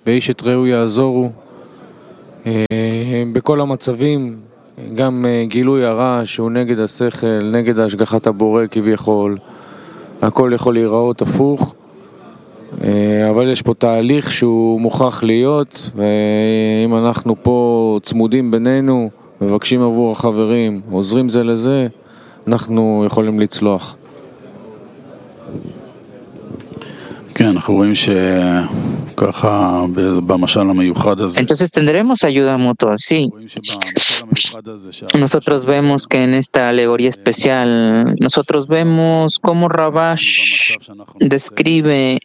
ואיש את רעהו יעזורו. בכל המצבים, גם גילוי הרע שהוא נגד השכל, נגד השגחת הבורא כביכול, הכל יכול להיראות הפוך, אבל יש פה תהליך שהוא מוכרח להיות, ואם אנחנו פה צמודים בינינו, מבקשים עבור החברים, עוזרים זה לזה, אנחנו יכולים לצלוח. כן, אנחנו רואים שככה במשל המיוחד הזה. Entonces tendremos ayuda mutua, sí. Nosotros vemos que en esta alegoría especial, nosotros vemos cómo Rabash describe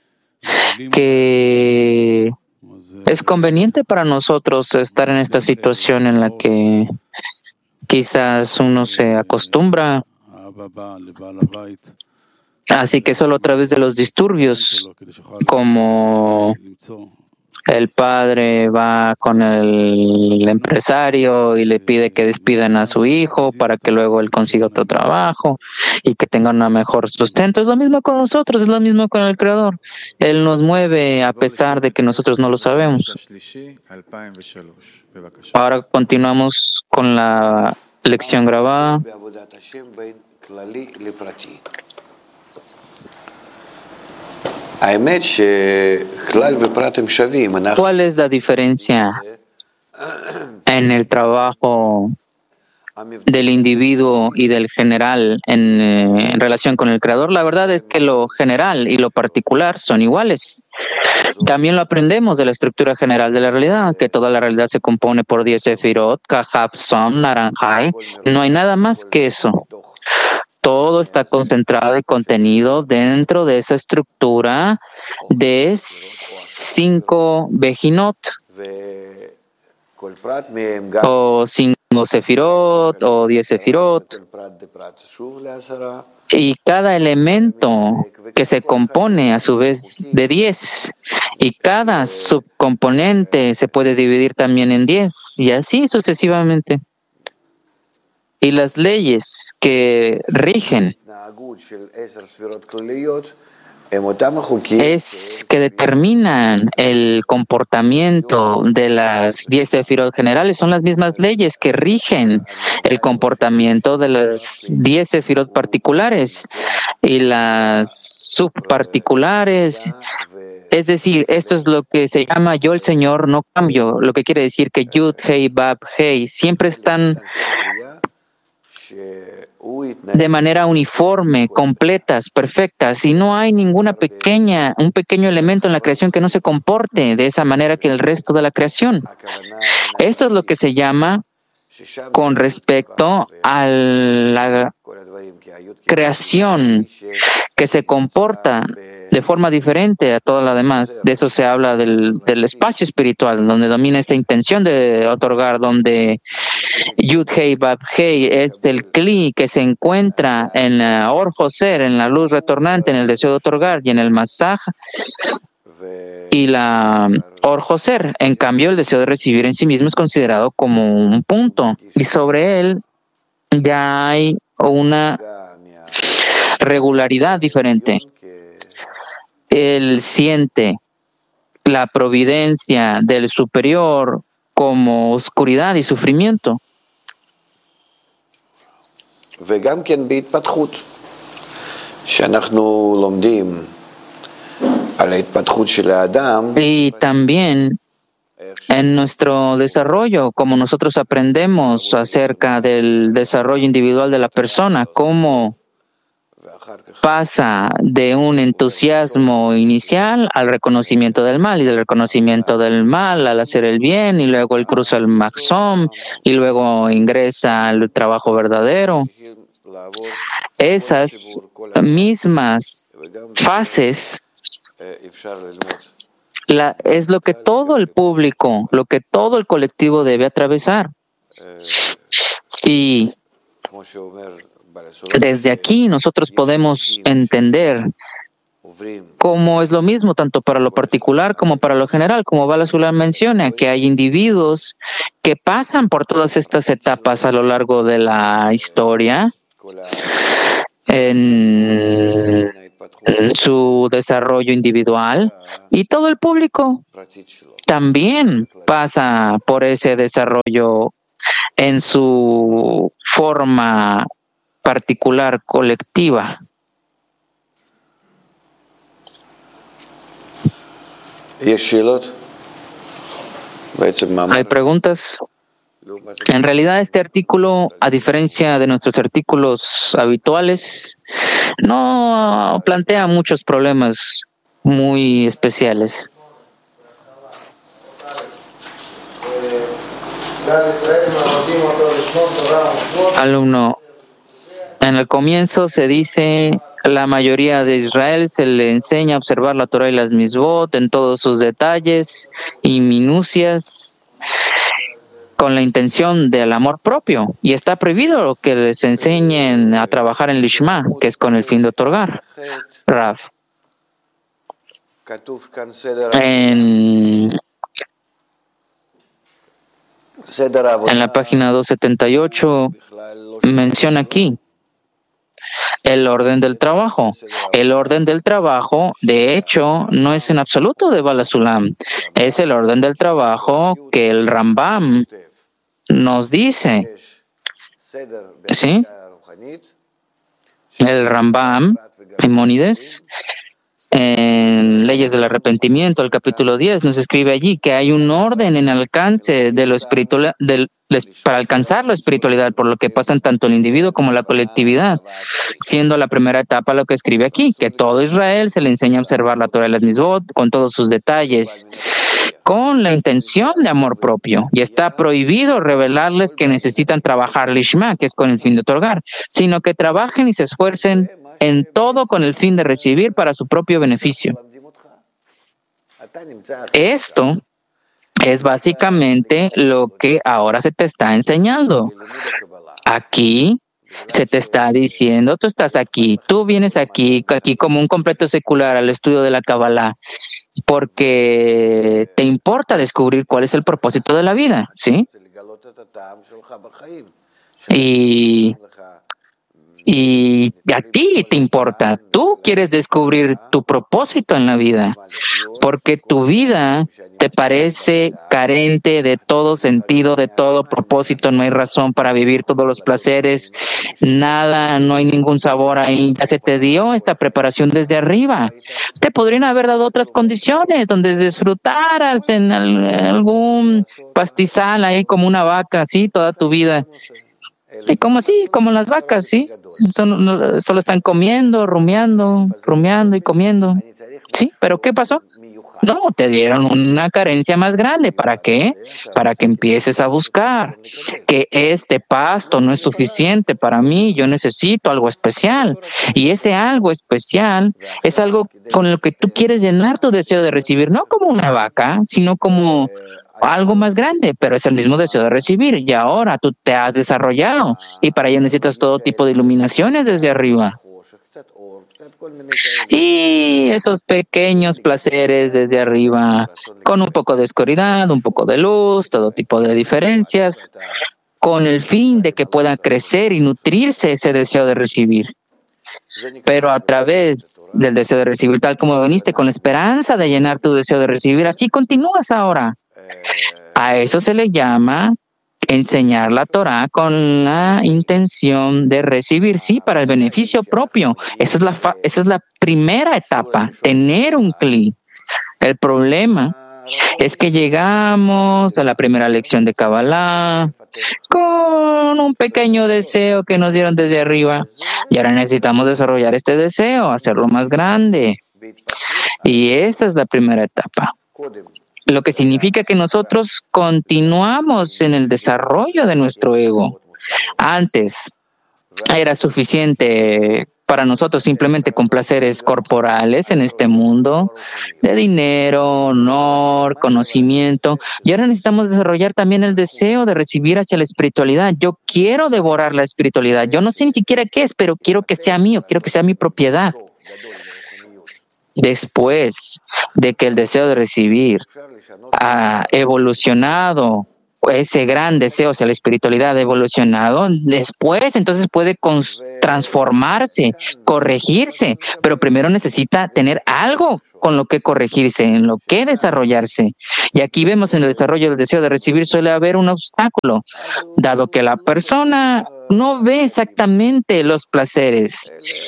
que es conveniente para nosotros estar en esta situación en la que quizás uno se acostumbra. Así que solo a través de los disturbios, como el padre va con el empresario y le pide que despidan a su hijo para que luego él consiga otro trabajo y que tenga un mejor sustento. Es lo mismo con nosotros, es lo mismo con el Creador. Él nos mueve a pesar de que nosotros no lo sabemos. Ahora continuamos con la lección grabada. ¿Cuál es la diferencia en el trabajo del individuo y del general en relación con el Creador? La verdad es que lo general y lo particular son iguales. También lo aprendemos de la estructura general de la realidad, que toda la realidad se compone por 10 sefirot, Kahaf, Som, Naranjai. No hay nada más que eso. Todo está concentrado y contenido dentro de esa estructura de 5 Bejinot, o 5 Sefirot, o 10 Sefirot. Y cada elemento que se compone a su vez de 10, y cada subcomponente se puede dividir también en 10, y así sucesivamente. Y las leyes que rigen es que determinan el comportamiento de las 10 sefirot generales, son las mismas leyes que rigen el comportamiento de las 10 sefirot particulares y las subparticulares. Es decir, esto es lo que se llama yo el Señor no cambio, lo que quiere decir que Yud, Hei, Bab, Hei siempre están de manera uniforme, completas, perfectas, y no hay un pequeño elemento en la creación que no se comporte de esa manera que el resto de la creación. Esto es lo que se llama con respecto a la creación que se comporta de forma diferente a toda la demás. De eso se habla del espacio espiritual, donde domina esta intención de otorgar, donde Yud Hei Bab Hei es el Kli que se encuentra en Or Joser, en la luz retornante, en el deseo de otorgar, y en el Masaj y la Or Joser. En cambio, el deseo de recibir en sí mismo es considerado como un punto, y sobre él ya hay una regularidad diferente. Él siente la providencia del superior como oscuridad y sufrimiento. Y también en nuestro desarrollo, como nosotros aprendemos acerca del desarrollo individual de la persona, cómo pasa de un entusiasmo inicial al reconocimiento del mal, y del reconocimiento del mal al hacer el bien, y luego él cruza el Maxom, y luego ingresa al trabajo verdadero. Esas mismas fases es lo que todo el público, lo que todo el colectivo debe atravesar. Y desde aquí nosotros podemos entender cómo es lo mismo tanto para lo particular como para lo general, como Bala Sulam menciona, que hay individuos que pasan por todas estas etapas a lo largo de la historia su desarrollo individual, y todo el público también pasa por ese desarrollo en su forma particular, colectiva. ¿Hay preguntas? En realidad, este artículo, a diferencia de nuestros artículos habituales, no plantea muchos problemas muy especiales. Alumno, en el comienzo se dice: la mayoría de Israel se le enseña a observar la Torah y las Mitzvot en todos sus detalles y minucias, con la intención del amor propio, y está prohibido que les enseñen a trabajar en Lishma, que es con el fin de otorgar. Rav, en la página 278 menciona aquí el orden del trabajo. El orden del trabajo, de hecho, no es en absoluto de Bala Sulam. Es el orden del trabajo que el Rambam nos dice. ¿Sí? El Rambam, Maimónides, en Leyes del Arrepentimiento, el capítulo 10, nos escribe allí que hay un orden en alcance de lo espiritual, para alcanzar la espiritualidad, por lo que pasan tanto el individuo como la colectividad, siendo la primera etapa lo que escribe aquí, que todo Israel se le enseña a observar la Torah y las Mitzvot con todos sus detalles, con la intención de amor propio, y está prohibido revelarles que necesitan trabajar Lishma, que es con el fin de otorgar, sino que trabajen y se esfuercen en todo con el fin de recibir para su propio beneficio. Esto es básicamente lo que ahora se te está enseñando. Aquí se te está diciendo: tú estás aquí, tú vienes aquí como un completo secular al estudio de la Kabbalah, porque te importa descubrir cuál es el propósito de la vida, ¿sí? Y a ti te importa, tú quieres descubrir tu propósito en la vida, porque tu vida te parece carente de todo sentido, de todo propósito, no hay razón para vivir todos los placeres, nada, no hay ningún sabor ahí, ya se te dio esta preparación desde arriba. Te podrían haber dado otras condiciones donde disfrutaras en algún pastizal ahí como una vaca, así, toda tu vida. Y como así, como las vacas, ¿sí? Solo están comiendo, rumiando y comiendo. ¿Sí? ¿Pero qué pasó? No, te dieron una carencia más grande. ¿Para qué? Para que empieces a buscar que este pasto no es suficiente para mí, yo necesito algo especial. Y ese algo especial es algo con lo que tú quieres llenar tu deseo de recibir, no como una vaca, sino como algo más grande, pero es el mismo deseo de recibir. Y ahora tú te has desarrollado y para ello necesitas todo tipo de iluminaciones desde arriba. Y esos pequeños placeres desde arriba, con un poco de oscuridad, un poco de luz, todo tipo de diferencias, con el fin de que pueda crecer y nutrirse ese deseo de recibir. Pero a través del deseo de recibir, tal como viniste, con la esperanza de llenar tu deseo de recibir, así continúas ahora. A eso se le llama enseñar la Torah con la intención de recibir, sí, para el beneficio propio. Esa es la primera etapa, tener un cli. El problema es que llegamos a la primera lección de Kabbalah con un pequeño deseo que nos dieron desde arriba y ahora necesitamos desarrollar este deseo, hacerlo más grande. Y esta es la primera etapa. Lo que significa que nosotros continuamos en el desarrollo de nuestro ego. Antes era suficiente para nosotros simplemente con placeres corporales en este mundo, de dinero, honor, conocimiento, y ahora necesitamos desarrollar también el deseo de recibir hacia la espiritualidad. Yo quiero devorar la espiritualidad. Yo no sé ni siquiera qué es, pero quiero que sea mío, quiero que sea mi propiedad. Después de que el deseo de recibir ha evolucionado ese gran deseo hacia la espiritualidad evolucionado, después entonces puede transformarse, corregirse, pero primero necesita tener algo con lo que corregirse, en lo que desarrollarse. Y aquí vemos en el desarrollo del deseo de recibir suele haber un obstáculo, dado que la persona no ve exactamente los placeres,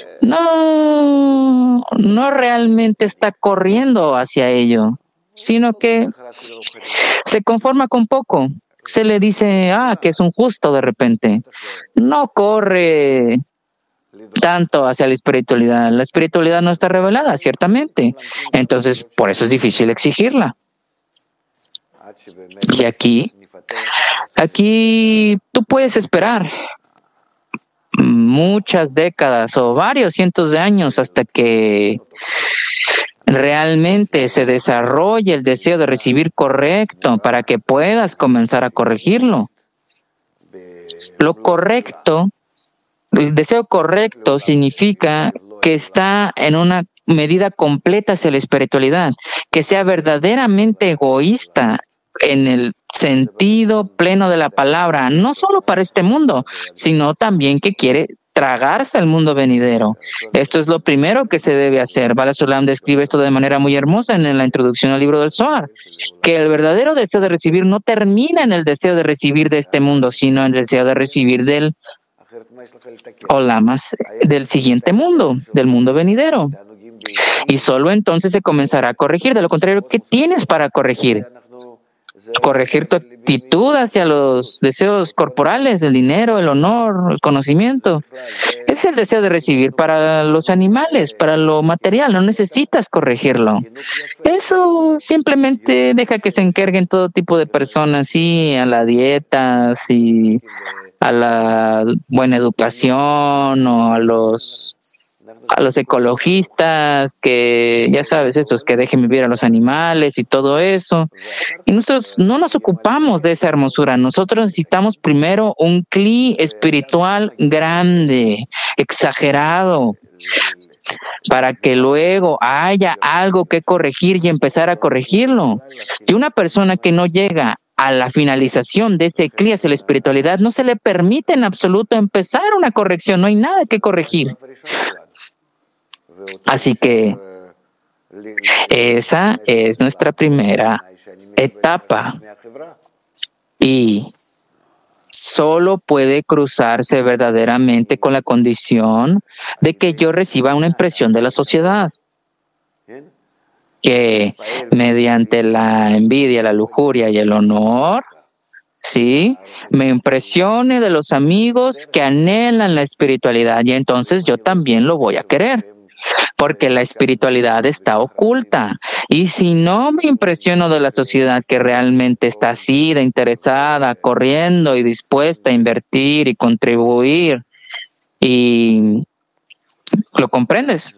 no realmente está corriendo hacia ello, sino que se conforma con poco. Se le dice, que es un justo de repente. No corre tanto hacia la espiritualidad. La espiritualidad no está revelada, ciertamente. Entonces, por eso es difícil exigirla. Y aquí tú puedes esperar muchas décadas o varios cientos de años hasta que realmente se desarrolle el deseo de recibir correcto para que puedas comenzar a corregirlo. Lo correcto, el deseo correcto significa que está en una medida completa hacia la espiritualidad, que sea verdaderamente egoísta en el sentido pleno de la palabra, no solo para este mundo, sino también que quiere tragarse al mundo venidero. Esto es lo primero que se debe hacer. Bala Sulam describe esto de manera muy hermosa en la introducción al libro del Zohar, que el verdadero deseo de recibir no termina en el deseo de recibir de este mundo, sino en el deseo de recibir del Olamas, del siguiente mundo, del mundo venidero. Y solo entonces se comenzará a corregir. De lo contrario, ¿qué tienes para corregir? Corregir tu actitud hacia los deseos corporales, el dinero, el honor, el conocimiento. Es el deseo de recibir para los animales, para lo material. No necesitas corregirlo. Eso simplemente deja que se encarguen todo tipo de personas, sí, a la dieta, sí, a la buena educación o a los ecologistas, que ya sabes, estos que dejen vivir a los animales y todo eso. Y nosotros no nos ocupamos de esa hermosura. Nosotros necesitamos primero un cli espiritual grande, exagerado, para que luego haya algo que corregir y empezar a corregirlo. Y una persona que no llega a la finalización de ese cli hacia la espiritualidad, no se le permite en absoluto empezar una corrección. No hay nada que corregir. Así que esa es nuestra primera etapa y solo puede cruzarse verdaderamente con la condición de que yo reciba una impresión de la sociedad, que mediante la envidia, la lujuria y el honor, sí, me impresione de los amigos que anhelan la espiritualidad y entonces yo también lo voy a querer. Porque la espiritualidad está oculta. Y si no me impresiono de la sociedad que realmente está así, de interesada, corriendo y dispuesta a invertir y contribuir, y ¿lo comprendes?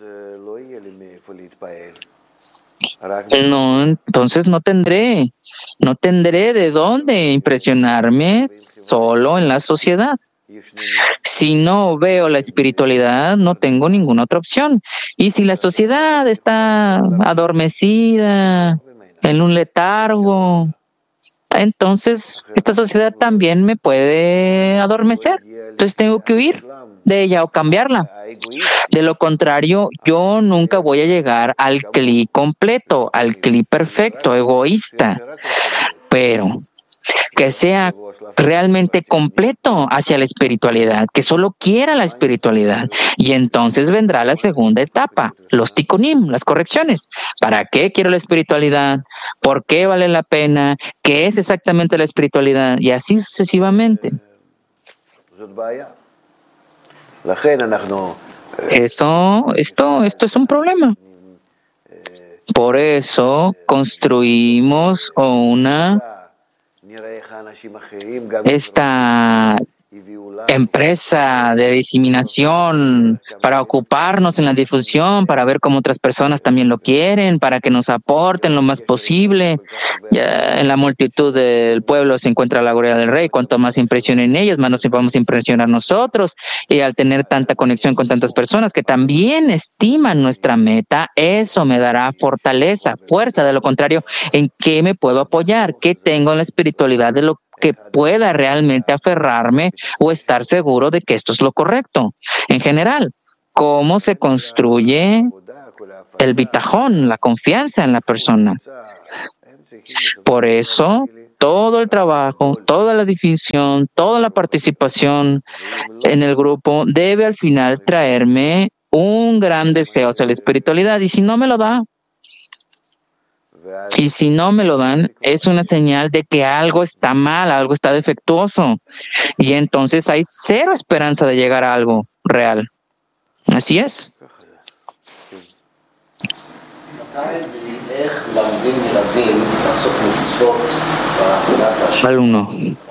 No, entonces no tendré de dónde impresionarme solo en la sociedad. Si no veo la espiritualidad, no tengo ninguna otra opción. Y si la sociedad está adormecida, en un letargo, entonces esta sociedad también me puede adormecer. Entonces tengo que huir de ella o cambiarla. De lo contrario, yo nunca voy a llegar al cli completo, al cli perfecto, egoísta. Pero que sea realmente completo hacia la espiritualidad, que solo quiera la espiritualidad. Y entonces vendrá la segunda etapa, los tikkunim, las correcciones. ¿Para qué quiero la espiritualidad? ¿Por qué vale la pena? ¿Qué es exactamente la espiritualidad? Y así sucesivamente. Esto es un problema. Por eso construimos esta empresa de diseminación para ocuparnos en la difusión, para ver cómo otras personas también lo quieren, para que nos aporten lo más posible. Ya en la multitud del pueblo se encuentra la gloria del Rey. Cuanto más impresionen ellos, más nos vamos a impresionar nosotros. Y al tener tanta conexión con tantas personas que también estiman nuestra meta, eso me dará fortaleza, fuerza. De lo contrario, ¿en qué me puedo apoyar? ¿Qué tengo en la espiritualidad de lo que pueda realmente aferrarme o estar seguro de que esto es lo correcto. En general, ¿cómo se construye el bitajón, la confianza en la persona? Por eso, todo el trabajo, toda la definición, toda la participación en el grupo debe al final traerme un gran deseo hacia la espiritualidad. Y si no me lo da, y si no me lo dan, es una señal de que algo está mal, algo está defectuoso. Y entonces hay cero esperanza de llegar a algo real. Así es. Al 1.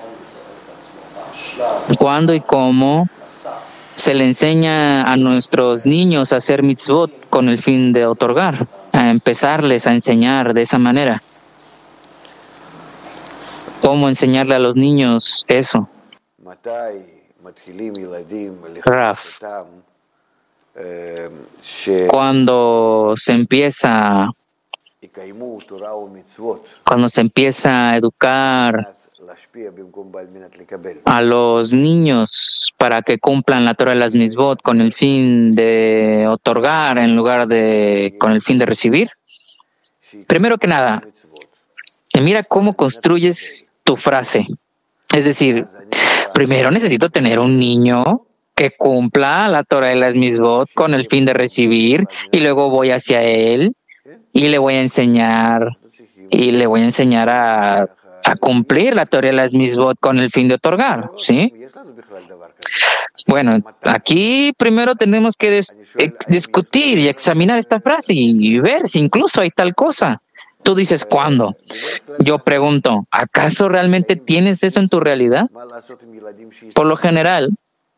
¿Cuándo y cómo se le enseña a nuestros niños a hacer mitzvot con el fin de otorgar? A empezarles a enseñar de esa manera. ¿Cómo enseñarle a los niños eso? Raf, cuando se empieza a educar a los niños para que cumplan la Torah de las mitzvot con el fin de otorgar en lugar de con el fin de recibir. Primero que nada, mira cómo construyes tu frase. Es decir, primero necesito tener un niño que cumpla la Torah de las mitzvot con el fin de recibir, y luego voy hacia él y le voy a enseñar a cumplir la Torah de las mitzvot con el fin de otorgar, ¿sí? Bueno, aquí primero tenemos que discutir y examinar esta frase y ver si incluso hay tal cosa. Tú dices, ¿cuándo? Yo pregunto, ¿acaso realmente tienes eso en tu realidad? Por lo general,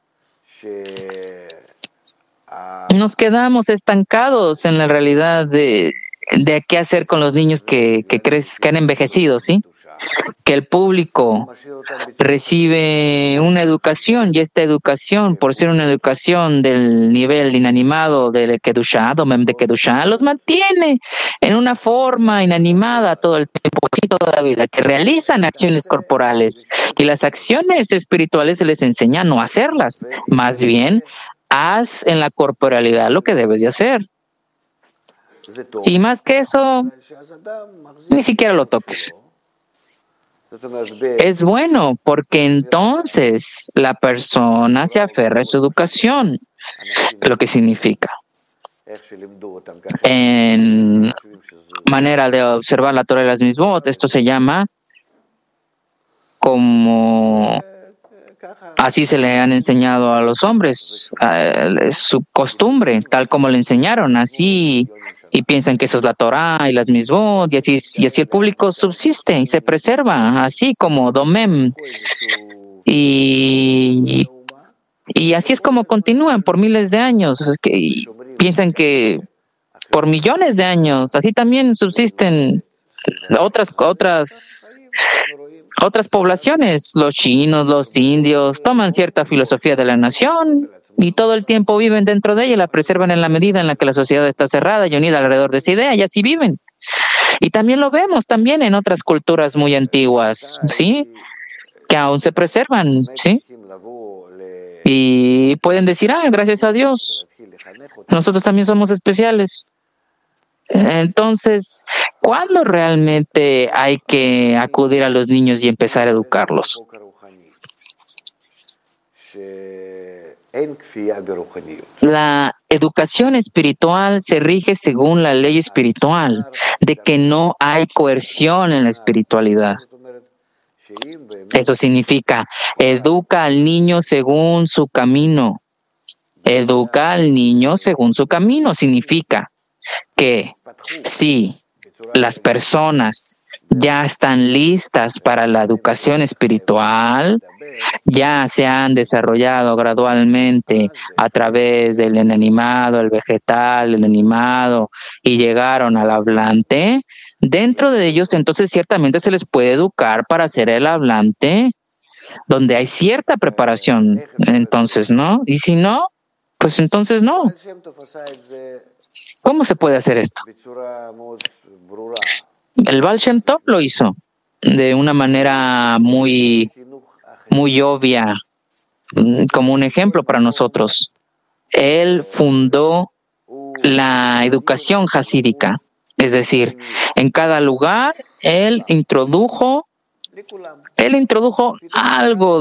nos quedamos estancados en la realidad de qué hacer con los niños que han envejecido, ¿sí? Que el público recibe una educación, y esta educación, por ser una educación del nivel inanimado de Kedushá, Domem de Kedushá, los mantiene en una forma inanimada todo el tiempo y toda la vida, que realizan acciones corporales, y las acciones espirituales se les enseña a no hacerlas, más bien haz en la corporalidad lo que debes de hacer. Y más que eso, ni siquiera lo toques. Es bueno, porque entonces la persona se aferra a su educación, lo que significa. En manera de observar la Torah de las mitzvot, esto se llama como así se le han enseñado a los hombres, es su costumbre, tal como le enseñaron, así, y piensan que eso es la Torah y las mitzvot, y así el público subsiste y se preserva, así como Domem. Y así es como continúan por miles de años. Es que piensan que por millones de años, así también subsisten otras poblaciones, los chinos, los indios, toman cierta filosofía de la nación y todo el tiempo viven dentro de ella, la preservan en la medida en la que la sociedad está cerrada y unida alrededor de esa idea, y así viven. Y también lo vemos también en otras culturas muy antiguas, ¿sí? Que aún se preservan, ¿sí? Y pueden decir, gracias a Dios, nosotros también somos especiales. Entonces, ¿cuándo realmente hay que acudir a los niños y empezar a educarlos? La educación espiritual se rige según la ley espiritual, de que no hay coerción en la espiritualidad. Eso significa, educa al niño según su camino. Educa al niño según su camino significa que si las personas ya están listas para la educación espiritual, ya se han desarrollado gradualmente a través del inanimado, el vegetal, el animado, y llegaron al hablante, dentro de ellos entonces ciertamente se les puede educar para ser el hablante, donde hay cierta preparación, entonces, ¿no? Y si no, pues entonces no. ¿Cómo se puede hacer esto? El Baal Shem Tov lo hizo de una manera muy obvia, como un ejemplo para nosotros. Él fundó la educación hasídica, es decir, en cada lugar él introdujo algo